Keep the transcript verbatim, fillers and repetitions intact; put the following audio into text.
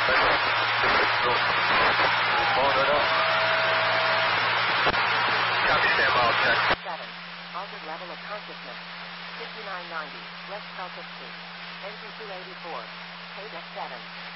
Copy, stand by, check. seven. Altered level of consciousness. fifty-nine ninety. West Celtic Street. Engine two eighty-four. Page at seven.